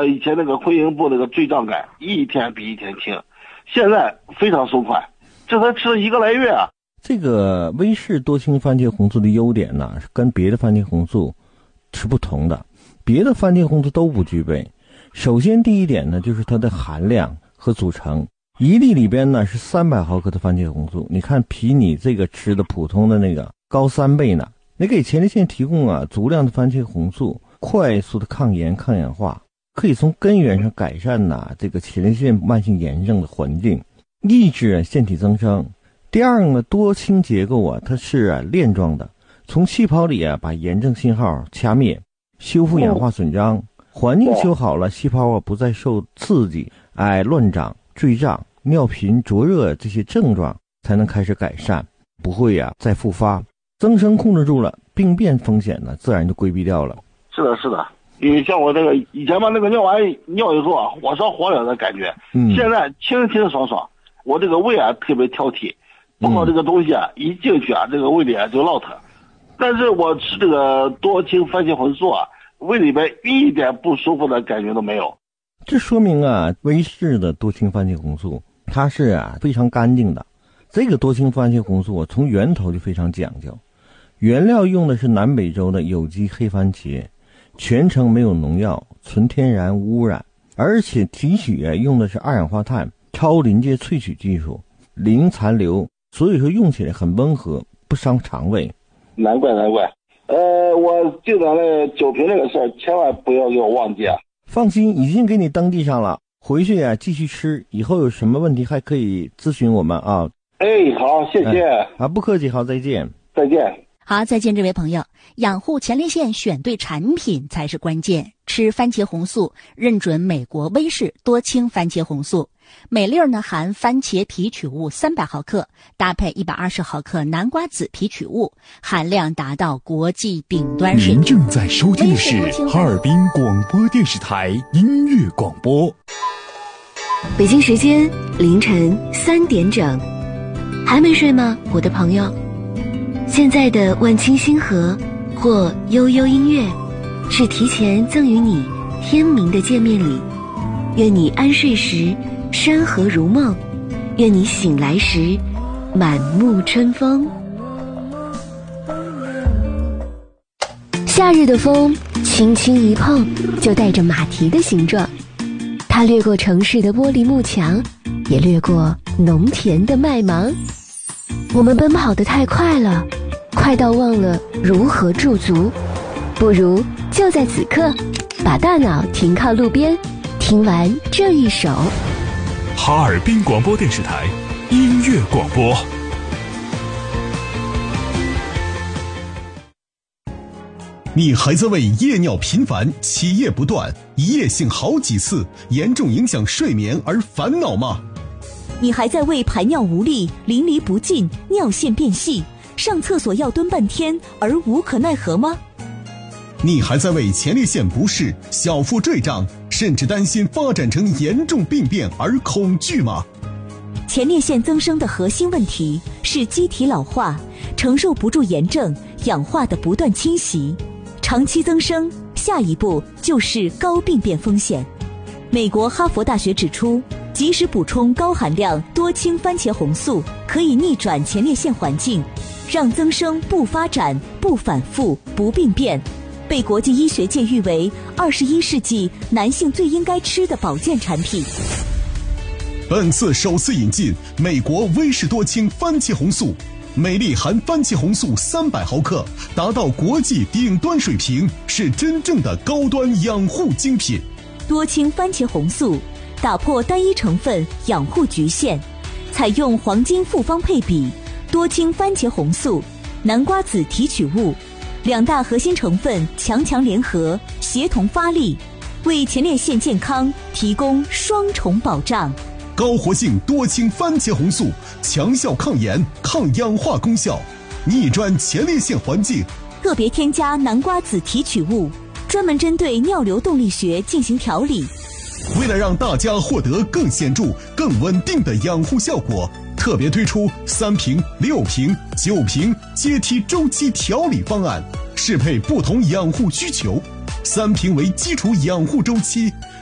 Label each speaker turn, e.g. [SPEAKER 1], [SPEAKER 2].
[SPEAKER 1] 以前那个婚姻部那个坠胀感一天比一天轻，现在非常松快，这才吃了1个来月啊。
[SPEAKER 2] 这个威氏多氢番茄红素的优点呢，跟别的番茄红素是不同的，别的番茄红素都不具备。首先第一点呢，就是它的含量和组成。1粒里边呢是300毫克的番茄红素，你看比你这个吃的普通的那个高3倍呢。你给前列腺提供足量的番茄红素，快速的抗炎抗氧化，可以从根源上改善这个前列腺慢性炎症的环境，抑制腺体增生。第二呢，多氢结构它是链状的，从细胞里把炎症信号掐灭，修复氧化损伤，环境修好了，细胞不再受刺激，乱长、坠胀、尿频、灼热这些症状才能开始改善，不会再复发。增生控制住了，病变风险呢自然就规避掉了。
[SPEAKER 1] 是的，是的，因为像我这个以前吧，那个尿完尿以后火烧火燎的感觉，现在清清爽爽，我这个胃特别挑剔，碰到这个东西一进去这个胃里就落疼。但是我吃这个多氢番茄红素胃里边一点不舒服的感觉都没有。
[SPEAKER 2] 这说明威氏的多氢番茄红素它是非常干净的。这个多氢番茄红素从源头就非常讲究，原料用的是南北洲的有机黑番茄，全程没有农药，纯天然无污染，而且提取用的是二氧化碳超临界萃取技术，零残留，所以说用起来很温和，不伤肠胃。
[SPEAKER 1] 难怪。我记得那酒瓶那个事儿，千万不要给我忘记
[SPEAKER 2] 放心，已经给你登记上了，回去继续吃，以后有什么问题还可以咨询我们啊。
[SPEAKER 1] 好，谢谢
[SPEAKER 2] 不客气，好，再见。
[SPEAKER 1] 再见。
[SPEAKER 3] 好，再见，这位朋友。养护前列腺选对产品才是关键。吃番茄红素，认准美国威氏多氢番茄红素，每粒呢含番茄提取物300毫克，搭配120毫克南瓜子提取物，含量达到国际顶端水平。
[SPEAKER 4] 您正在收听的是哈尔滨广播电视台音乐广播。
[SPEAKER 5] 北京时间凌晨3点整，还没睡吗，我的朋友？现在的万青星河或悠悠音乐，是提前赠予你天明的见面礼。愿你安睡时山河如梦，愿你醒来时满目春风。夏日的风轻轻一碰，就带着马蹄的形状，它掠过城市的玻璃幕墙，也掠过农田的麦芒。我们奔跑得太快了，快到忘了如何驻足。不如就在此刻，把大脑停靠路边，听完这一首
[SPEAKER 4] 哈尔滨广播电视台音乐广播。
[SPEAKER 6] 你还在为夜尿频繁、起夜不断、一夜性好几次、严重影响睡眠而烦恼吗？
[SPEAKER 7] 你还在为排尿无力、淋漓不尽、尿线变细、上厕所要蹲半天而无可奈何吗？
[SPEAKER 6] 你还在为前列腺不适、小腹坠胀，甚至担心发展成严重病变而恐惧吗？
[SPEAKER 7] 前列腺增生的核心问题是机体老化，承受不住炎症、氧化的不断侵袭，长期增生，下一步就是高病变风险。美国哈佛大学指出，及时补充高含量多氢番茄红素，可以逆转前列腺环境，让增生不发展、不反复、不病变，被国际医学界誉为21世纪男性最应该吃的保健产品。
[SPEAKER 6] 本次首次引进美国威氏多氢番茄红素，每粒含番茄红素300毫克，达到国际顶端水平，是真正的高端养护精品。
[SPEAKER 7] 多氢番茄红素打破单一成分养护局限，采用黄金复方配比，多氢番茄红素、南瓜子提取物两大核心成分强联合，协同发力，为前列腺健康提供双重保障。
[SPEAKER 6] 高活性多氢番茄红素，强效抗炎、抗氧化功效，逆转前列腺环境。
[SPEAKER 7] 特别添加南瓜子提取物，专门针对尿流动力学进行调理。
[SPEAKER 6] 为了让大家获得更显著、更稳定的养护效果，特别推出3瓶、6瓶、9瓶阶梯周期调理方案，适配不同养护需求。3瓶为基础养护周期，